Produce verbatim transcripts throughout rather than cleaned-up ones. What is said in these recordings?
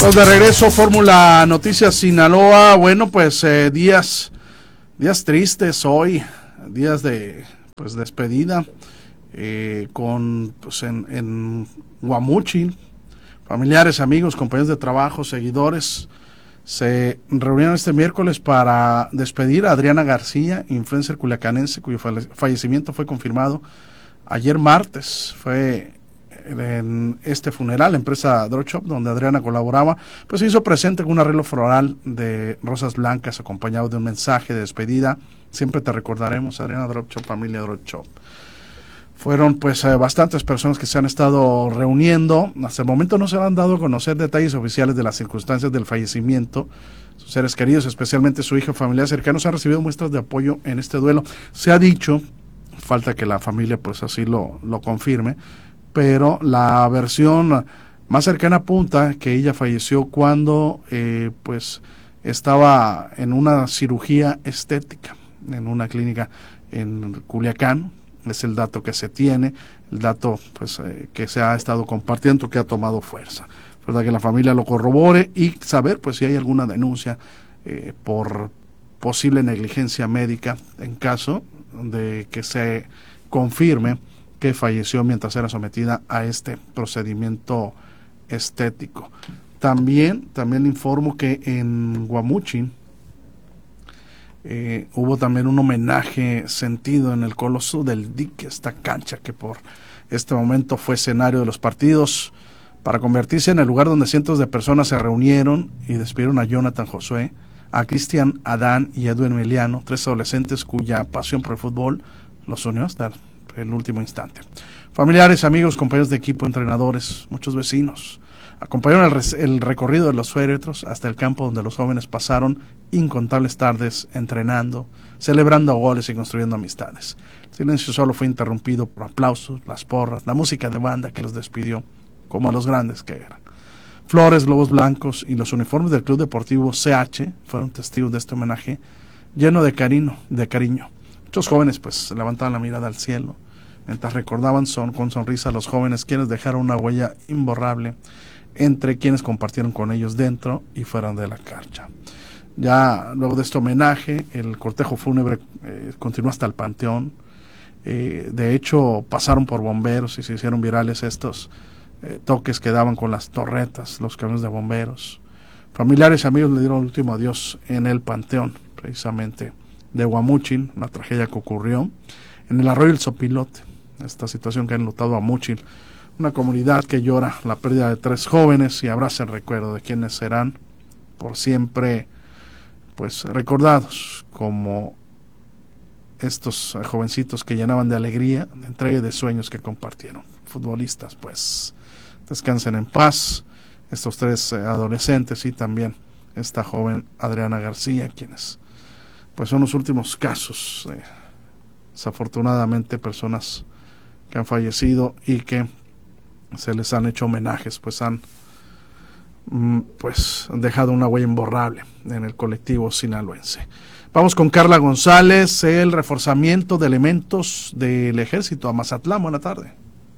Pues de regreso, Fórmula Noticias Sinaloa. Bueno, pues eh, días, días tristes hoy, días de pues despedida eh, con pues en, en Guamúchil. Familiares, amigos, compañeros de trabajo, seguidores se reunieron este miércoles para despedir a Adriana García, influencer culiacanense, cuyo fallecimiento fue confirmado ayer martes. Fue en este funeral, la empresa Drop Shop, donde Adriana colaboraba, pues se hizo presente con un arreglo floral de rosas blancas acompañado de un mensaje de despedida. Siempre te recordaremos, Adriana Drop Shop, familia Drop Shop. Fueron pues eh, bastantes personas que se han estado reuniendo. Hasta el momento no se han dado a conocer detalles oficiales de las circunstancias del fallecimiento. Sus seres queridos, especialmente su hijo, familiares cercanos, han recibido muestras de apoyo en este duelo. Se ha dicho, falta que la familia pues así lo, lo confirme, pero la versión más cercana apunta que ella falleció cuando eh, pues estaba en una cirugía estética en una clínica en Culiacán. Es el dato que se tiene, el dato pues eh, que se ha estado compartiendo, que ha tomado fuerza. Verdad que la familia lo corrobore y saber pues si hay alguna denuncia eh, por posible negligencia médica en caso de que se confirme que falleció mientras era sometida a este procedimiento estético. También, también informo que en Guamúchil eh, hubo también un homenaje sentido en el Coloso del Dique, esta cancha que por este momento fue escenario de los partidos, para convertirse en el lugar donde cientos de personas se reunieron y despidieron a Jonathan Josué, a Cristian Adán y Edwin Emiliano, tres adolescentes cuya pasión por el fútbol los unió hasta el último instante. Familiares, amigos, compañeros de equipo, entrenadores, muchos vecinos acompañaron el, res- el recorrido de los féretros hasta el campo donde los jóvenes pasaron incontables tardes entrenando, celebrando goles y construyendo amistades. El silencio solo fue interrumpido por aplausos, las porras, la música de banda que los despidió como a los grandes que eran. Flores, globos blancos y los uniformes del Club Deportivo C H fueron testigos de este homenaje lleno de cariño, de cariño. Muchos jóvenes pues levantaban la mirada al cielo mientras recordaban son, con sonrisa a los jóvenes quienes dejaron una huella imborrable entre quienes compartieron con ellos dentro y fuera de la cancha. Ya luego de este homenaje, el cortejo fúnebre eh, continuó hasta el panteón. Eh, de hecho, pasaron por bomberos y se hicieron virales estos eh, toques que daban con las torretas, los camiones de bomberos. Familiares y amigos le dieron el último adiós en el panteón, precisamente de Guamúchil, una tragedia que ocurrió en el arroyo El Sopilote, esta situación que ha enlutado a Guamúchil, una comunidad que llora la pérdida de tres jóvenes y abraza el recuerdo de quienes serán por siempre pues recordados como estos jovencitos que llenaban de alegría, de entrega y de sueños que compartieron. Futbolistas, pues descansen en paz, estos tres eh, adolescentes y también esta joven Adriana García, quienes pues son los últimos casos, eh, desafortunadamente personas que han fallecido y que se les han hecho homenajes, pues han mm, pues dejado una huella imborrable en el colectivo sinaloense. Vamos con Carla González, el reforzamiento de elementos del ejército a Mazatlán. Buena tarde.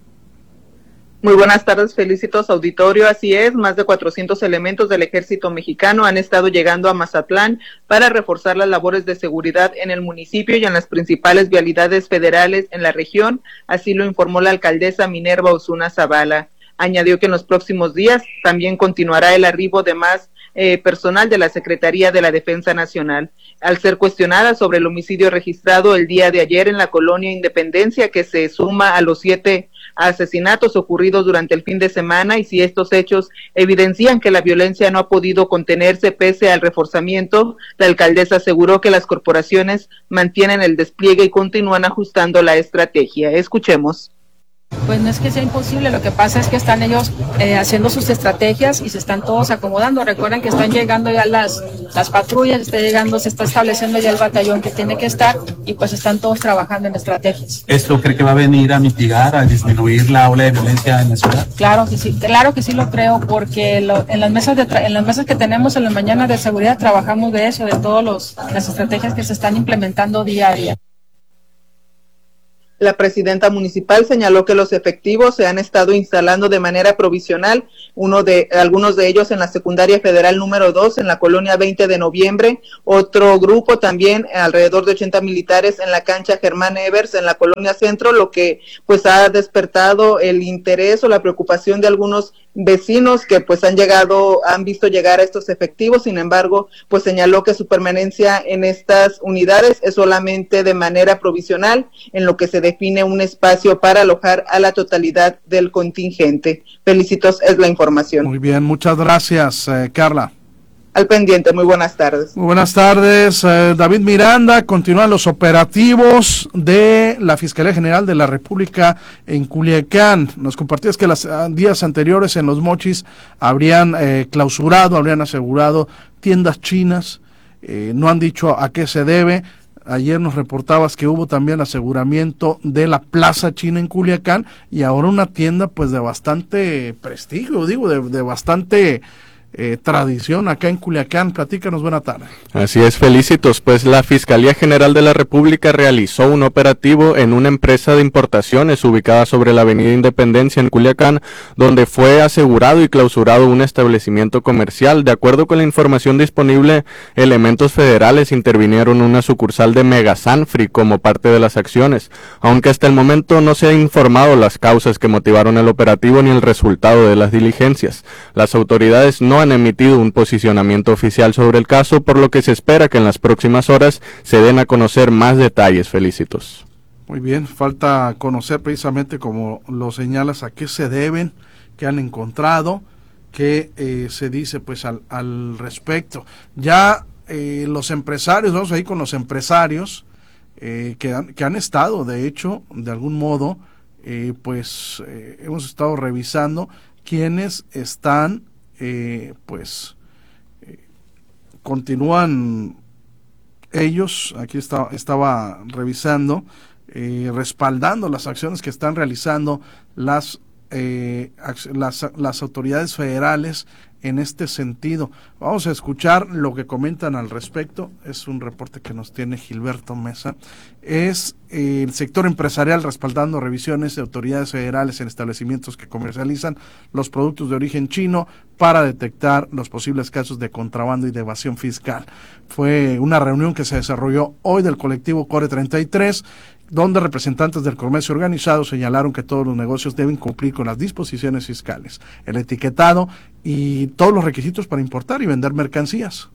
Muy buenas tardes, felicitos auditorio. Así es, más de cuatrocientos elementos del ejército mexicano han estado llegando a Mazatlán para reforzar las labores de seguridad en el municipio y en las principales vialidades federales en la región, así lo informó la alcaldesa Minerva Osuna Zavala. Añadió que en los próximos días también continuará el arribo de más eh, personal de la Secretaría de la Defensa Nacional. Al ser cuestionada sobre el homicidio registrado el día de ayer en la colonia Independencia, que se suma a los siete asesinatos ocurridos durante el fin de semana, y si estos hechos evidencian que la violencia no ha podido contenerse pese al reforzamiento, la alcaldesa aseguró que las corporaciones mantienen el despliegue y continúan ajustando la estrategia. Escuchemos. Pues no es que sea imposible, lo que pasa es que están ellos eh, haciendo sus estrategias y se están todos acomodando. Recuerden que están llegando ya las, las patrullas, está llegando, se está estableciendo ya el batallón que tiene que estar y pues están todos trabajando en estrategias. ¿Esto cree que va a venir a mitigar, a disminuir la ola de violencia en la ciudad? Claro que sí, claro que sí lo creo, porque lo, en las mesas de tra- en las mesas que tenemos en la mañana de seguridad trabajamos de eso, de todas las estrategias que se están implementando día a día. La presidenta municipal señaló que los efectivos se han estado instalando de manera provisional, uno de algunos de ellos en la secundaria federal número dos en la colonia veinte de noviembre, otro grupo también alrededor de ochenta militares en la cancha Germán Evers en la colonia centro, lo que pues ha despertado el interés o la preocupación de algunos vecinos que pues han llegado, han visto llegar a estos efectivos. Sin embargo, pues señaló que su permanencia en estas unidades es solamente de manera provisional, en lo que se define un espacio para alojar a la totalidad del contingente. Felicitos, es la información. Muy bien, muchas gracias, eh, Carla. Al pendiente, muy buenas tardes. Muy buenas tardes, eh, David Miranda. Continúan los operativos de la Fiscalía General de la República en Culiacán. Nos compartías que los días anteriores en Los Mochis habrían eh, clausurado, habrían asegurado tiendas chinas. Eh, no han dicho a qué se debe. Ayer nos reportabas que hubo también aseguramiento de la Plaza China en Culiacán y ahora una tienda pues de bastante prestigio, digo, de, de bastante... Eh, tradición acá en Culiacán. Platícanos, buena tarde. Así es, Felicitos, pues la Fiscalía General de la República realizó un operativo en una empresa de importaciones ubicada sobre la Avenida Independencia en Culiacán, donde fue asegurado y clausurado un establecimiento comercial. De acuerdo con la información disponible, elementos federales intervinieron en una sucursal de Mega Sanfri como parte de las acciones, aunque hasta el momento no se ha informado las causas que motivaron el operativo ni el resultado de las diligencias. Las autoridades no han emitido un posicionamiento oficial sobre el caso, por lo que se espera que en las próximas horas se den a conocer más detalles. Felicitos. Muy bien, falta conocer precisamente, como lo señalas, a qué se deben, qué han encontrado, qué eh, se dice pues al, al respecto. Ya eh, los empresarios, vamos ahí con los empresarios eh, que, han, que han estado, de hecho, de algún modo, eh, pues eh, hemos estado revisando quienes están Eh, pues eh, continúan ellos, aquí está, estaba revisando, eh, respaldando las acciones que están realizando las, eh, las, las autoridades federales en este sentido. Vamos a escuchar lo que comentan al respecto. Es un reporte que nos tiene Gilberto Mesa. Es eh, el sector empresarial respaldando revisiones de autoridades federales en establecimientos que comercializan los productos de origen chino para detectar los posibles casos de contrabando y de evasión fiscal. Fue una reunión que se desarrolló hoy del colectivo Core treinta y tres, donde representantes del comercio organizado señalaron que todos los negocios deben cumplir con las disposiciones fiscales, el etiquetado y todos los requisitos para importar y vender mercancías.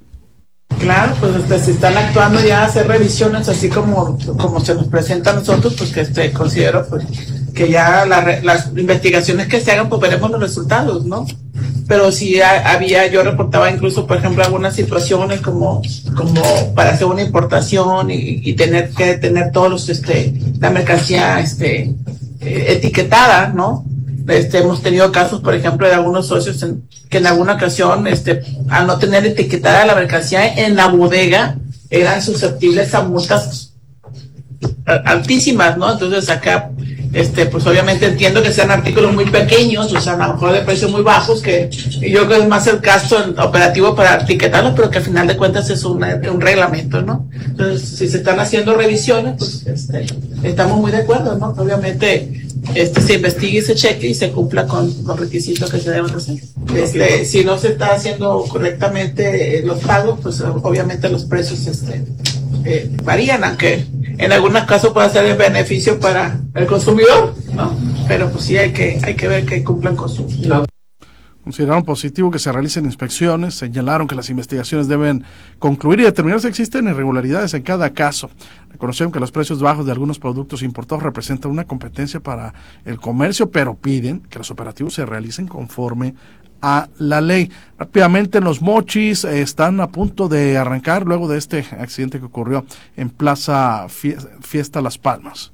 Claro, pues este, se están actuando ya a hacer revisiones así como, como se nos presenta a nosotros, pues que este, considero pues, que ya la, las investigaciones que se hagan, pues veremos los resultados, ¿no? Pero sí había, yo reportaba incluso, por ejemplo, algunas situaciones como, como para hacer una importación y, y tener que tener todos los, este, la mercancía, este, eh, etiquetada, ¿no? Este, hemos tenido casos, por ejemplo, de algunos socios en, que en alguna ocasión, este, al no tener etiquetada la mercancía en la bodega, eran susceptibles a multas altísimas, ¿no? Entonces acá, este, pues obviamente entiendo que sean artículos muy pequeños, o sea, a lo mejor de precios muy bajos, que yo creo que es más el caso operativo para etiquetarlos, pero que al final de cuentas es una, un reglamento, ¿no? Entonces, si se están haciendo revisiones, pues este, estamos muy de acuerdo, ¿no? Obviamente, este, se investigue y se cheque y se cumpla con los requisitos que se deben hacer. Este, si no se está haciendo correctamente los pagos, pues obviamente los precios este, eh, varían, aunque en algunos casos puede ser de beneficio para el consumidor, ¿no? Pero pues sí hay que, hay que ver que cumplan con su... Consideraron positivo que se realicen inspecciones, señalaron que las investigaciones deben concluir y determinar si existen irregularidades en cada caso. Reconocieron que los precios bajos de algunos productos importados representan una competencia para el comercio, pero piden que los operativos se realicen conforme a la ley. Rápidamente, Los Mochis eh, están a punto de arrancar luego de este accidente que ocurrió en Plaza Fiesta Las Palmas.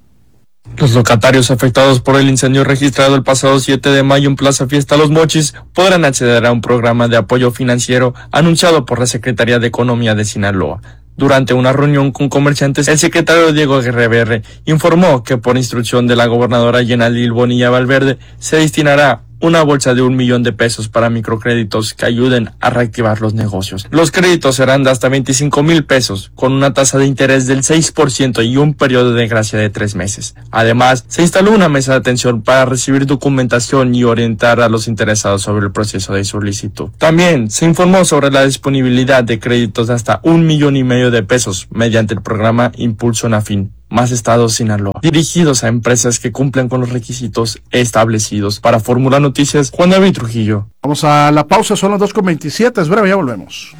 Los locatarios afectados por el incendio registrado el pasado siete de mayo en Plaza Fiesta Los Mochis podrán acceder a un programa de apoyo financiero anunciado por la Secretaría de Economía de Sinaloa. Durante una reunión con comerciantes, el secretario Diego Guerrero informó que por instrucción de la gobernadora Yenalil Bonilla Valverde se destinará una bolsa de un millón de pesos para microcréditos que ayuden a reactivar los negocios. Los créditos serán de hasta veinticinco mil pesos, con una tasa de interés del seis por ciento y un periodo de gracia de tres meses. Además, se instaló una mesa de atención para recibir documentación y orientar a los interesados sobre el proceso de solicitud. También se informó sobre la disponibilidad de créditos de hasta un millón y medio de pesos mediante el programa Impulso Nafin, más Estado Sinaloa, dirigidos a empresas que cumplen con los requisitos establecidos. Para Fórmula Noticias, Juan David Trujillo. Vamos a la pausa, son las dos con veintisiete, es breve, ya volvemos.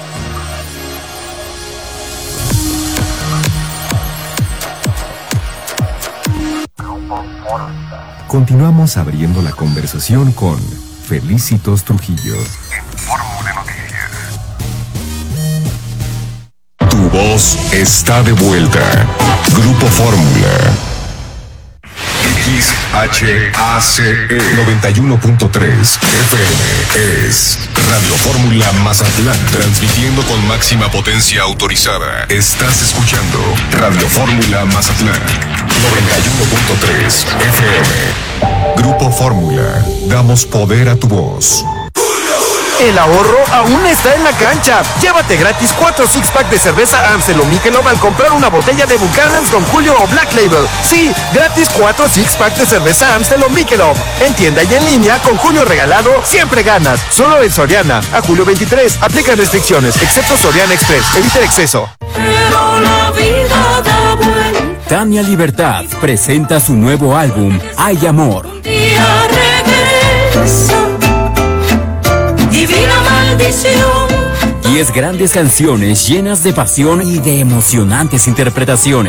Continuamos abriendo la conversación con Felicitos Trujillo. Fórmula Noticias. Tu voz está de vuelta. Grupo Fórmula. X H A C E noventa y uno punto tres F M es Radio Fórmula Mazatlán, transmitiendo con máxima potencia autorizada. Estás escuchando Radio Fórmula Mazatlán noventa y uno punto tres F M. Grupo Fórmula, damos poder a tu voz. El ahorro aún está en la cancha. Llévate gratis cuatro six pack de cerveza Amstel o Michelob al comprar una botella de Buchanan's Don Julio o Black Label. Sí, gratis cuatro six pack de cerveza Amstel o Michelob. En tienda y en línea, con Julio regalado, siempre ganas. Solo en Soriana. A julio veintitrés. Aplican restricciones, excepto Soriana Express. Evita el exceso. Pero la vida da vuelta. Tania Libertad presenta su nuevo álbum, Hay Amor. Un día regresa. Divina maldición. Diez grandes canciones llenas de pasión y de emocionantes interpretaciones.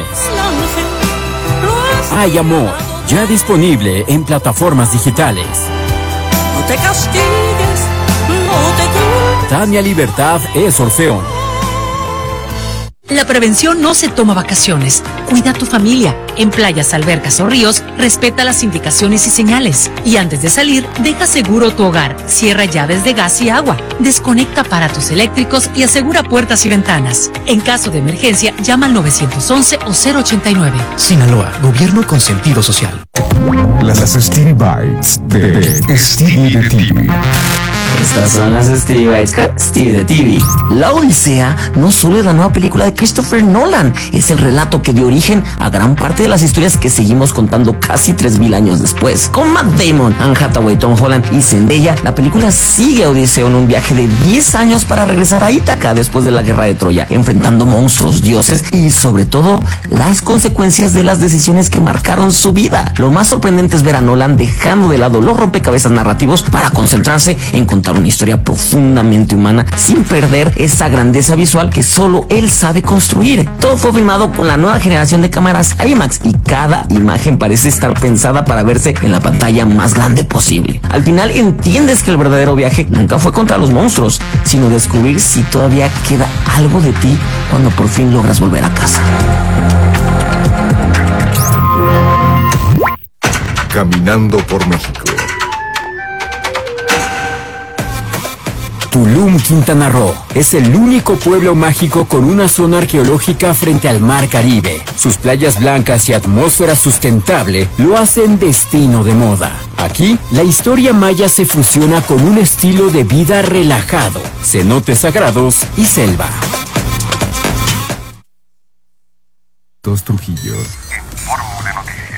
Hay Amor, ya disponible en plataformas digitales. No te castigues, no te culpes. Tania Libertad es Orfeón. La prevención no se toma vacaciones. Cuida a tu familia. En playas, albercas o ríos, respeta las indicaciones y señales. Y antes de salir, deja seguro tu hogar. Cierra llaves de gas y agua. Desconecta aparatos eléctricos y asegura puertas y ventanas. En caso de emergencia, llama al nueve once o cero ochenta y nueve. Sinaloa, gobierno con sentido social. Las Stevie Bites de Stevie de T V. Estas son las Stevie Bites con Stevie de T V. La Odisea no solo es la nueva película de Christopher Nolan, es el relato que dio origen a gran parte de las historias que seguimos contando casi tres mil años después. Con Matt Damon, Anne Hathaway, Tom Holland y Zendaya, la película sigue a Odiseo en un viaje de diez años para regresar a Ítaca después de la guerra de Troya, enfrentando monstruos, dioses y sobre todo las consecuencias de las decisiones que marcaron su vida. Lo más sorprendente es ver a Nolan dejando de lado los rompecabezas narrativos para concentrarse en contar una historia profundamente humana sin perder esa grandeza visual que solo él sabe construir. Todo fue filmado con la nueva generación de cámaras IMAX y cada imagen parece estar pensada para verse en la pantalla más grande posible. Al final entiendes que el verdadero viaje nunca fue contra los monstruos, sino descubrir si todavía queda algo de ti cuando por fin logras volver a casa. Caminando por México. Tulum, Quintana Roo, es el único pueblo mágico con una zona arqueológica frente al Mar Caribe. Sus playas blancas y atmósfera sustentable lo hacen destino de moda. Aquí, la historia maya se fusiona con un estilo de vida relajado, cenotes sagrados y selva. Dos Trujillo.